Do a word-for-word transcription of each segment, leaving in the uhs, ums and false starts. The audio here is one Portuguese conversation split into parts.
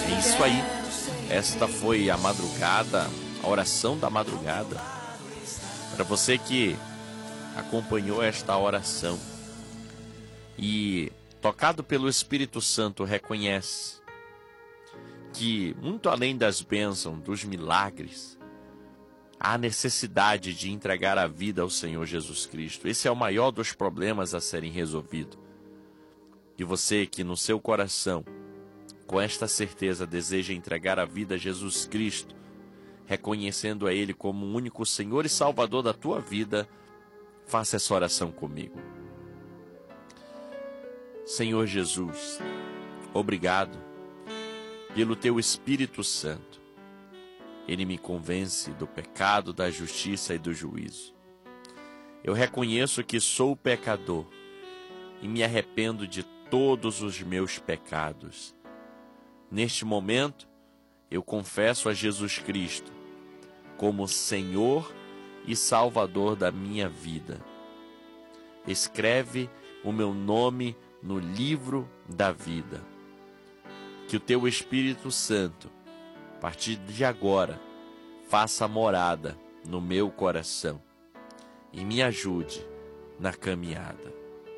É isso aí. Esta foi a madrugada, a oração da madrugada. Para você que acompanhou esta oração e, tocado pelo Espírito Santo, reconhece que, muito além das bênçãos, dos milagres, há necessidade de entregar a vida ao Senhor Jesus Cristo. Esse é o maior dos problemas a serem resolvidos. E você que no seu coração, com esta certeza, deseja entregar a vida a Jesus Cristo, reconhecendo a Ele como o único Senhor e Salvador da tua vida, faça essa oração comigo. Senhor Jesus, obrigado pelo teu Espírito Santo. Ele me convence do pecado, da justiça e do juízo. Eu reconheço que sou pecador e me arrependo de todos os meus pecados. Neste momento, eu confesso a Jesus Cristo como Senhor e Salvador da minha vida. Escreve o meu nome no livro da vida. Que o teu Espírito Santo, a partir de agora, faça morada no meu coração e me ajude na caminhada.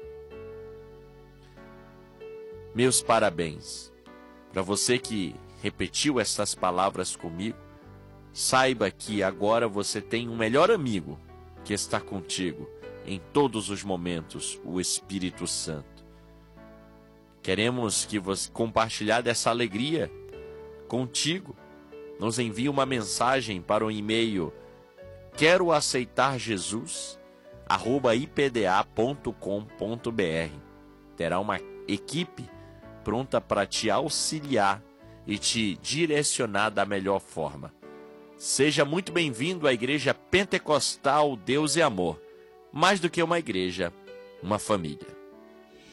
Meus parabéns. Para você que repetiu essas palavras comigo, saiba que agora você tem um melhor amigo que está contigo em todos os momentos, o Espírito Santo. Queremos que você compartilhar dessa alegria contigo. Nos envie uma mensagem para o e-mail quero aceitar Jesus arroba i p d a ponto com ponto b r. Terá uma equipe pronta para te auxiliar e te direcionar da melhor forma. Seja muito bem-vindo à Igreja Pentecostal Deus e Amor. Mais do que uma igreja, uma família.